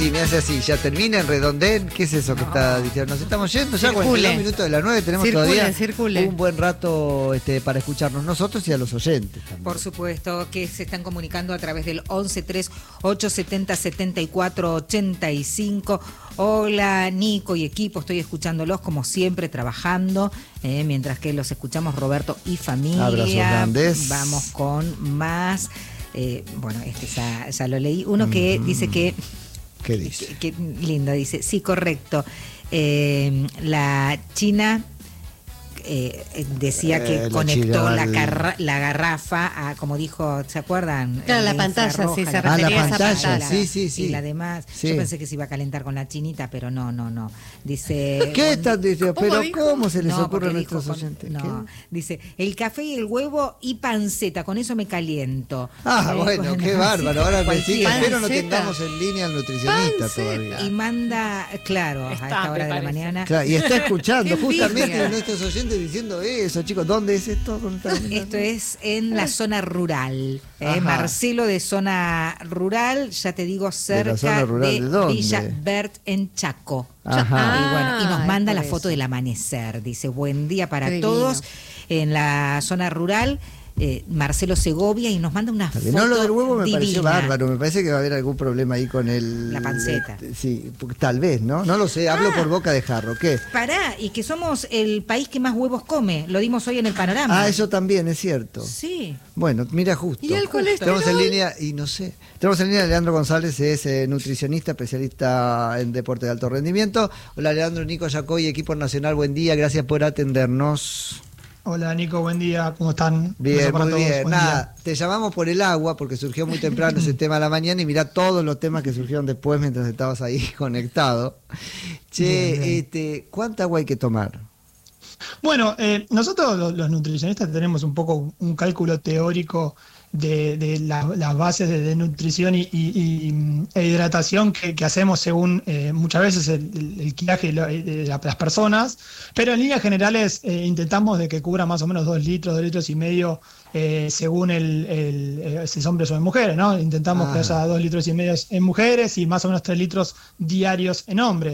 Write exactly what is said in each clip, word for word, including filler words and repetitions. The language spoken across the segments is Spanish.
Y me hace así, ya termina en redondén. ¿Qué es eso que está diciendo? Nos estamos yendo ya, Circule. cuarenta y dos minutos de las nueve. Tenemos Circule, todavía circule. un buen rato este, para escucharnos nosotros y a los oyentes también. Por supuesto, que se están comunicando a través del once tres ocho setenta setenta y cuatro ochenta y cinco. Hola Nico y equipo, estoy escuchándolos como siempre, trabajando, eh, mientras que los escuchamos Roberto y familia. Abrazos grandes. Vamos con más. Eh, bueno, este ya, ya lo leí. Uno que mm. dice que... ¿Qué dice? Qué lindo, dice. Sí, correcto. Eh, la China eh, decía que eh, la conectó China, la, el... carra, la garrafa a, como dijo, ¿se acuerdan? Claro, la de pantalla, infrarroja, sí, se Ah, la refería a esa pantalla, pantalla. sí, sí, sí. Y la demás. Sí. Yo pensé que se iba a calentar con la chinita, pero no, no, no. Dice... ¿Qué están diciendo? ¿Cómo Pero dijo? ¿cómo se les No, ocurre a porque dijo nuestros con- oyentes? No, ¿Qué? dice, el café y el huevo y panceta, con eso me caliento. Ah, Eh, bueno, qué sí, bárbaro. Ahora me decís, cualquiera. espero no Panceta. tengamos en línea al nutricionista Panceta. todavía. Y manda, claro, a Está, esta hora me de la parece. mañana. Claro, y está escuchando Qué justamente envidia. a nuestros oyentes diciendo eso, chicos. ¿Dónde es esto? ¿Dónde está? Esto es en la zona rural. eh, Ajá. Marcelo de zona rural, ya te digo, cerca zona rural, ¿de dónde? Villa Bert en Chaco. Ajá. Y bueno, y nos Ah, manda es la por foto eso. del amanecer. Dice, buen día para Qué divino. todos. En la zona rural, eh, Marcelo Segovia, y nos manda una Está foto bien. No, lo del huevo me divina. pareció bárbaro. Me parece que va a haber algún problema ahí con el... La panceta. Sí, tal vez, ¿no? No lo sé. Hablo Ah. por boca de jarro. ¿Qué? Pará, y que somos el país que más huevos come. Lo dimos hoy en el panorama. Ah, eso también es cierto. Sí. Bueno, mira justo. ¿Y el colesterol? Tenemos en línea, y no sé, tenemos en línea a Leandro González, es eh, nutricionista, especialista en deporte de alto rendimiento. Hola Leandro, Nico Yacoy, equipo nacional, buen día, gracias por atendernos. Hola Nico, buen día, ¿cómo están? Bien, Beso para muy todos, bien. buen Nada, te llamamos por el agua, porque surgió muy temprano ese tema de la mañana, y mirá todos los temas que surgieron después mientras estabas ahí conectado. Che, Bien, bien. este, ¿cuánta agua hay que tomar? Bueno, eh, nosotros los, los nutricionistas tenemos un poco un cálculo teórico de, de la- las bases de, de nutrición y, y- y, e hidratación que, que hacemos según eh, muchas veces el, el, el kilaje de, lo- de la- las personas, pero en líneas generales eh, intentamos de que cubra más o menos dos litros, dos litros y medio eh, según el, el, eh, si es hombres o en mujeres, ¿no? Intentamos Ah. que haya dos litros y medio en mujeres y más o menos tres litros diarios en hombres.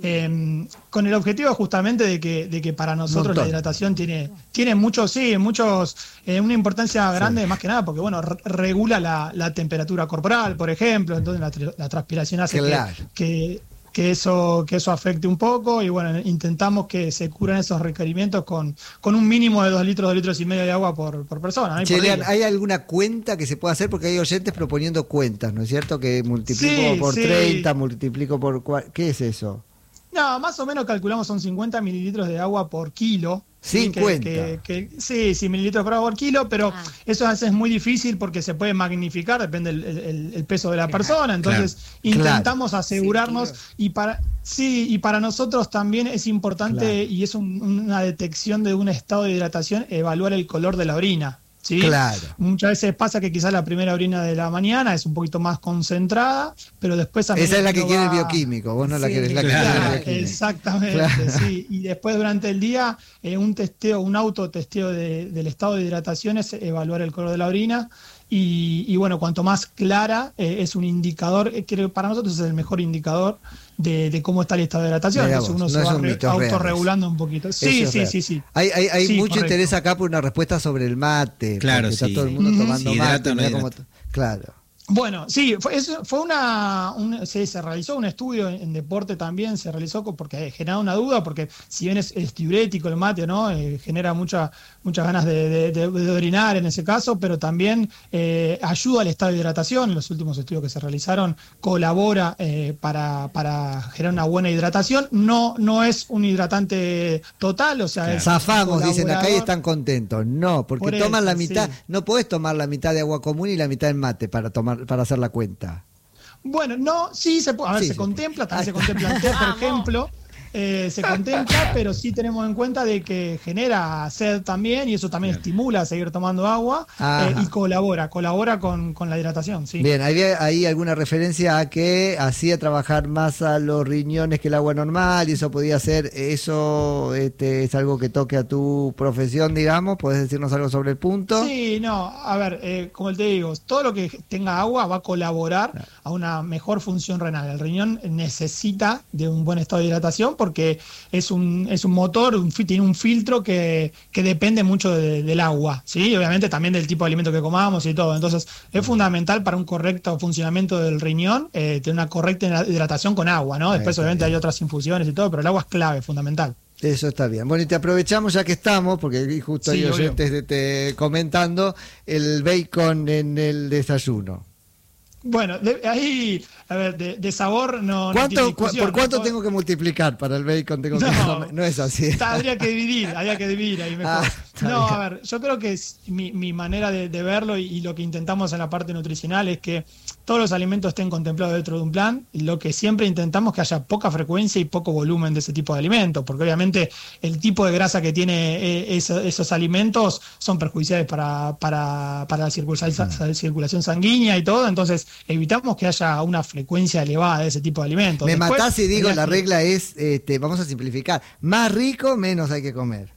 Eh, con el objetivo justamente de que, de que para nosotros Montón. la hidratación tiene, tiene muchos, sí, muchos, eh, una importancia grande más que nada porque bueno, re- regula la, la temperatura corporal, por ejemplo, entonces la, tra- la transpiración hace que- Claro. que, que eso, que eso afecte un poco y bueno, intentamos que se cubran esos requerimientos con, con un mínimo de dos litros, dos litros y medio de agua por, por persona. ¿no? Y Che, por Lean, día. ¿hay alguna cuenta que se pueda hacer? Porque hay oyentes proponiendo cuentas, ¿no es cierto? Que multiplico Sí, por sí. treinta, multiplico por... cua- ¿Qué es eso? No, más o menos calculamos son cincuenta mililitros de agua por kilo. ¿sí? Que- cincuenta. Que, que- sí, sí, mililitros por agua por kilo, pero Ah. eso a veces es muy difícil porque se puede magnificar, depende del el, el peso de la persona. Entonces Claro. intentamos asegurarnos Sí, y para sí, y para nosotros también es importante Claro. y es un- una detección de un estado de hidratación, evaluar el color de la orina. ¿sí? Claro. Muchas veces pasa que quizás la primera orina de la mañana es un poquito más concentrada, pero después también Esa es la que uno quiere el va- bioquímico, vos no la Sí, querés, la que claro. quiere el Claro, bioquímico. exactamente, Claro. sí. Y después durante el día, eh, un testeo, un autotesteo de- del estado de hidratación es evaluar el color de la orina. Y, y bueno, cuanto más clara eh, es un indicador, eh, creo que para nosotros es el mejor indicador de, de cómo está el estado de hidratación. Mirá Entonces vos, uno no se es va un re- mito, es real autorregulando un poquito. Eso Sí, es sí, real. sí, sí. Hay, hay, hay Sí, mucho correcto. interés acá por una respuesta sobre el mate. Claro, porque está sí. todo el mundo Ujú. tomando Si mate. hidrata o no mirá cómo hidrata. t- Claro. Bueno, sí, fue, eso fue una, un- se, se realizó un estudio en, en deporte también, se realizó co- porque genera una duda, porque si bien es, es diurético el mate, ¿no? Eh, genera mucha, muchas ganas de, de- de- de orinar en ese caso, pero también eh, ayuda al estado de hidratación. En los últimos estudios que se realizaron, colabora eh, para, para generar una buena hidratación. No, no es un hidratante total, o sea, Claro. es Zafamos, dicen acá y colaborador. están contentos. No, porque Por toman eso, la mitad, sí. no podés tomar la mitad de agua común y la mitad en mate para tomar, para hacer la cuenta. Bueno, no, sí se puede, a ver, Sí, se se contempla, también se puede. contempla el té, por Vamos. ejemplo. eh, se contempla, pero sí tenemos en cuenta de que genera sed también y eso también Bien. estimula a seguir tomando agua eh, y colabora, colabora con, con la hidratación. ¿Sí? Bien, ¿hay ahí alguna referencia a que hacía trabajar más a los riñones que el agua normal y eso podía ser, eso este, es algo que toque a tu profesión, digamos? ¿Podés decirnos algo sobre el punto? Sí, no, a ver, eh, como te digo, todo lo que tenga agua va a colaborar claro. a una mejor función renal. El riñón necesita de un buen estado de hidratación porque es un, es un motor, un, tiene un filtro que, que depende mucho de, del agua, ¿sí? Obviamente también del tipo de alimento que comamos y todo. Entonces es fundamental para un correcto funcionamiento del riñón eh, tener una correcta hidratación con agua, ¿no? Después obviamente hay otras infusiones y todo, pero el agua es clave, fundamental. Eso está bien. Bueno, y te aprovechamos ya que estamos, porque justo sí, hay oyentes de, te, comentando el bacon en el desayuno. Bueno, de, ahí, a ver, de, de sabor no, ¿Cuánto, no ¿Por cuánto ¿no? tengo que multiplicar para el bacon? Tengo no, que, no, no es así. Está, habría que dividir, habría que dividir ahí mejor. Ah, no, bien. A ver, yo creo que es mi, mi manera de, de verlo y, y lo que intentamos en la parte nutricional es que todos los alimentos estén contemplados dentro de un plan y lo que siempre intentamos es que haya poca frecuencia y poco volumen de ese tipo de alimentos, porque obviamente el tipo de grasa que tiene eh, esos, esos alimentos son perjudiciales para, para, para la circulación, mm. circulación sanguínea y todo, entonces evitamos que haya una frecuencia elevada de ese tipo de alimentos. Me Después, matás y digo, la regla es, este, vamos a simplificar, más rico, menos hay que comer.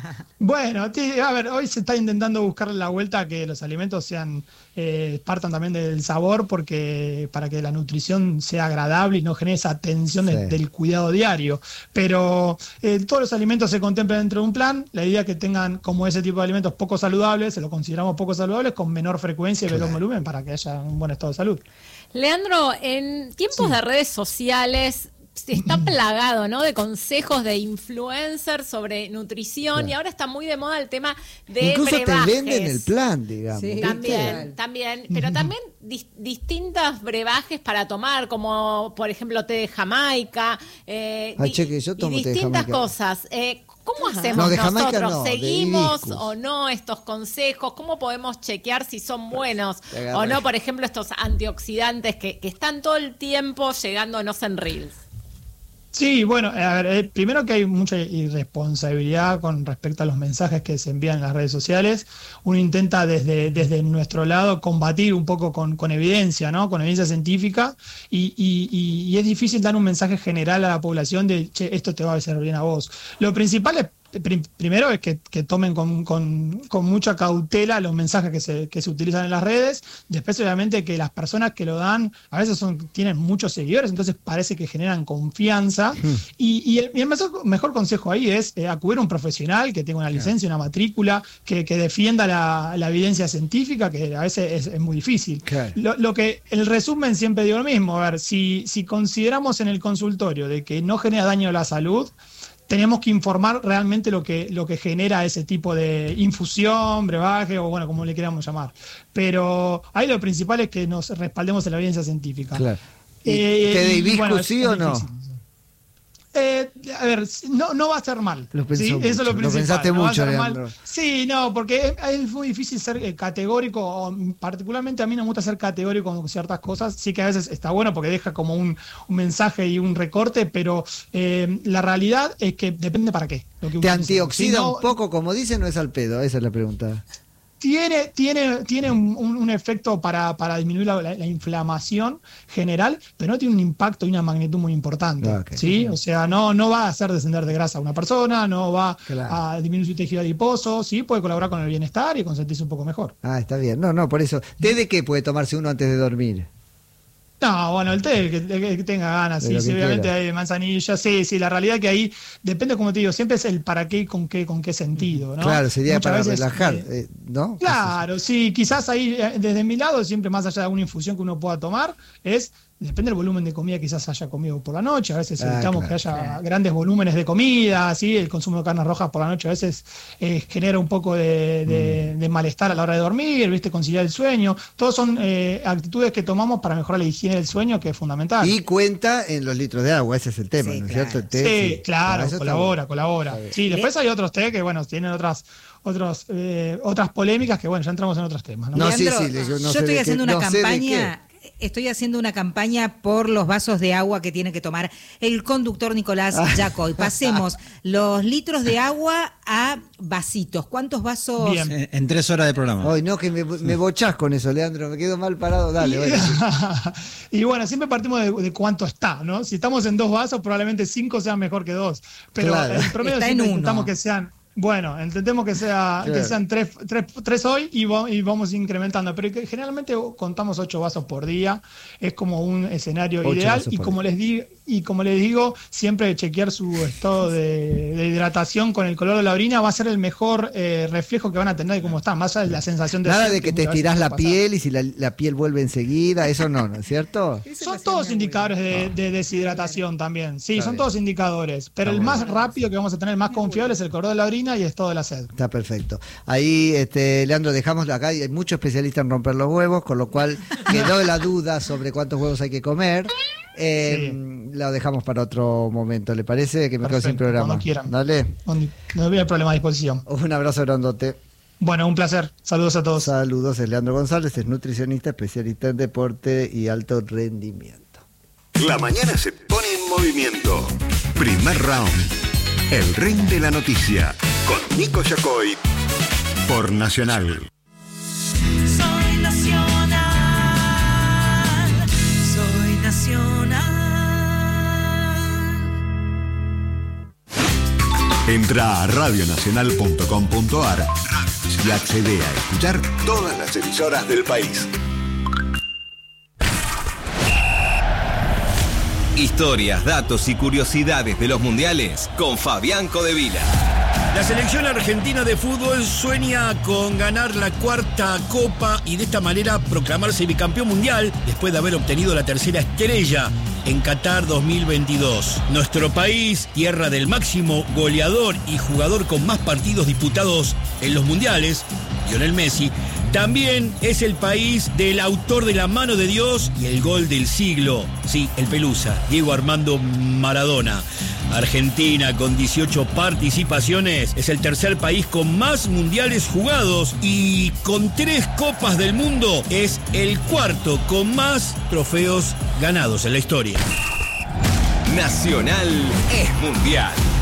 Bueno, a ver, hoy se está intentando buscar la vuelta a que los alimentos sean eh, partan también del sabor, porque para que la nutrición sea agradable y no genere esa tensión sí. de, del cuidado diario. Pero eh, todos los alimentos se contemplan dentro de un plan. La idea es que tengan como ese tipo de alimentos poco saludables, se lo consideramos poco saludables, con menor frecuencia y menor claro. volumen para que haya un buen estado de salud. Leandro, en tiempos sí. de redes sociales está plagado, ¿no?, de consejos de influencers sobre nutrición claro. y ahora está muy de moda el tema de incluso brebajes. Te venden el plan, digamos. Sí, también, también, pero también dis, distintos brebajes para tomar, como por ejemplo té de Jamaica, eh, Ay, che, que yo tomo y distintas cosas. Eh, ¿Cómo hacemos no, de nosotros? Jamaica no, ¿Seguimos o no estos consejos? ¿Cócómo podemos chequear si son buenos o no? Por ejemplo, estos antioxidantes que, que están todo el tiempo llegándonos en Reels. Sí, bueno, a ver, eh, primero que hay mucha irresponsabilidad con respecto a los mensajes que se envían en las redes sociales. Uno intenta desde, desde nuestro lado combatir un poco con, con evidencia, ¿no? Con evidencia científica y, y, y es difícil dar un mensaje general a la población de, che, esto te va a hacer bien a vos. Lo principal es primero es que, que tomen con, con, con mucha cautela los mensajes que se, que se utilizan en las redes. Después, obviamente, que las personas que lo dan a veces son, tienen muchos seguidores, entonces parece que generan confianza. Mm. Y, y, el, y el mejor, mejor consejo ahí es eh, acudir a un profesional que tenga una licencia, claro. una matrícula, que, que defienda la, la evidencia científica, que a veces es, es muy difícil. Claro. Lo, lo que el resumen siempre digo lo mismo. A ver, si, si consideramos en el consultorio de que no genera daño a la salud, tenemos que informar realmente lo que, lo que genera ese tipo de infusión, brebaje o bueno, como le queramos llamar. Pero ahí lo principal es que nos respaldemos en la evidencia científica. Claro. Eh, ¿Te de hibiscus bueno, sí o no? Eh, a ver, no, no va a ser mal. Lo ¿sí? Eso es lo principal. Lo pensaste no mucho, Leandro. Sí, no, porque es, es muy difícil ser eh, categórico, o, particularmente a mí no me gusta ser categórico con ciertas cosas. Sí que a veces está bueno porque deja como un, un mensaje y un recorte, pero eh, la realidad es que depende para qué. Lo que ¿Te antioxida si no, un poco, como dicen, o es al pedo? Esa es la pregunta. Tiene, tiene, tiene un, un efecto para, para disminuir la, la, la inflamación general, pero no tiene un impacto y una magnitud muy importante. Okay. ¿Sí? O sea, no, no va a hacer descender de grasa a una persona, no va claro. a disminuir su tejido adiposo, sí, puede colaborar con el bienestar y con sentirse un poco mejor. Ah, está bien. No, no, por eso. ¿Té de qué puede tomarse uno antes de dormir? No, bueno, el té, el que, el que tenga ganas, sí, sí, obviamente quiera. Hay manzanilla, sí, sí, la realidad que ahí depende, como te digo, siempre es el para qué y con qué, con qué sentido, ¿no? Claro, sería Muchas para veces, relajar, eh, ¿no? Claro, sí, quizás ahí, desde mi lado, siempre más allá de alguna infusión que uno pueda tomar, es depende del volumen de comida que quizás haya comido por la noche. A veces ah, evitamos claro, que haya claro. grandes volúmenes de comida, ¿sí? El consumo de carnes rojas por la noche a veces eh, genera un poco de, de, mm. de malestar a la hora de dormir, ¿viste? Conciliar el sueño. Todos son eh, actitudes que tomamos para mejorar la higiene del sueño, que es fundamental. Y cuenta en los litros de agua, ese es el tema, sí, ¿no es claro. cierto? Té, sí, sí, claro, claro colabora, colabora. Sí, después hay otros té que, bueno, tienen otras... Otros, eh, otras polémicas que, bueno, ya entramos en otros temas. No, no Leandro, sí, sí, yo, no yo estoy qué, haciendo una no campaña estoy haciendo una campaña por los vasos de agua que tiene que tomar el conductor Nicolás Yacoy. Pasemos los litros de agua a vasitos. ¿Cuántos vasos? Bien. En, en tres horas de programa. Ay, no, que me, me bochás con eso, Leandro. Me quedo mal parado. Dale, y, bueno. y bueno, siempre partimos de, de cuánto está, ¿no? Si estamos en dos vasos, probablemente cinco sean mejor que dos. Pero Claro. el promedio Está en siempre uno. intentamos que sean. Bueno, intentemos que, sea, Claro. que sean tres, tres, tres hoy y, va- y vamos incrementando. Pero que generalmente contamos ocho vasos por día. Es como un escenario Ocho ideal. vasos Y por como, les di, y como les digo, siempre chequear su estado de, de hidratación con el color de la orina va a ser el mejor eh, reflejo que van a tener de cómo está. Más allá de la sensación de Nada sed de que te muchas veces estirás la puede pasar. piel y si la, la piel vuelve enseguida. Eso no, ¿no es cierto? Son todos indicadores de, de deshidratación también. Sí, Está son bien. todos indicadores. Pero Está el muy más rápido que vamos a tener, el más confiable, es el color de la orina y el estado de la sed. Está perfecto. Ahí, este, Leandro, dejamos acá, hay muchos especialistas en romper los huevos, con lo cual quedó la duda sobre cuántos huevos hay que comer. Eh, Lo dejamos para otro momento, ¿le parece? Que me quedo sin Perfecto, programa. cuando quieran. Dale. No había problema a disposición. Un abrazo grandote. Bueno, un placer. Saludos a todos. Saludos, es Leandro González, es nutricionista, especialista en deporte y alto rendimiento. La mañana se pone en movimiento. Primer round. El ring de la noticia. Con Nico Yacoy. Por Nacional. Soy nacional, soy nacional. Entra a radio nacional punto com punto a r y accede a escuchar todas las emisoras del país. Historias, datos y curiosidades de los mundiales con Fabián Codevila. La selección argentina de fútbol sueña con ganar la cuarta copa y de esta manera proclamarse bicampeón mundial después de haber obtenido la tercera estrella en Qatar dos mil veintidós. Nuestro país, tierra del máximo goleador y jugador con más partidos disputados en los mundiales, Lionel Messi, también es el país del autor de la mano de Dios y el gol del siglo. Sí, el Pelusa, Diego Armando Maradona. Argentina, con dieciocho participaciones, es el tercer país con más mundiales jugados y con tres copas del mundo es el cuarto con más trofeos ganados en la historia. Nacional es mundial.